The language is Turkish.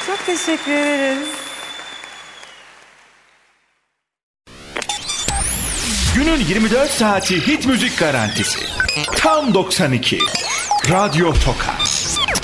Çok teşekkür ederiz. Günün 24 saati hit müzik garantisi. Tam 92. Radyo Tokat.